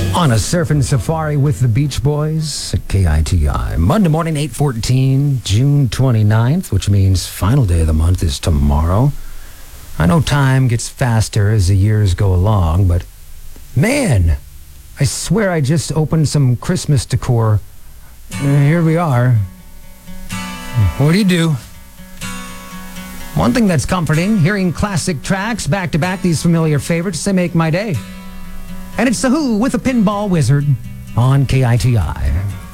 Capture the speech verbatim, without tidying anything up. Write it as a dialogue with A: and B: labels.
A: On a surfing safari with the Beach Boys at K I T I. Monday morning, eight fourteen, June twenty-ninth, which means final day of the month is tomorrow. I know time gets faster as the years go along, but man, I swear I just opened some Christmas decor. And here we are. What do you do? One thing that's comforting, hearing classic tracks back to back, these familiar favorites, they make my day. And it's The Who with a Pinball Wizard on K I T I.